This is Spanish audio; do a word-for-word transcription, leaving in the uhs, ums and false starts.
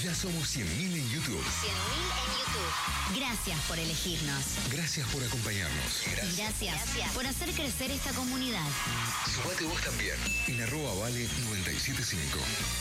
Ya somos cien mil en YouTube. cien mil en YouTube. Gracias por elegirnos. Gracias por acompañarnos. Gracias, Gracias, Gracias por hacer crecer esta comunidad. Sumate vos también en arroba vale noventa y siete punto cinco.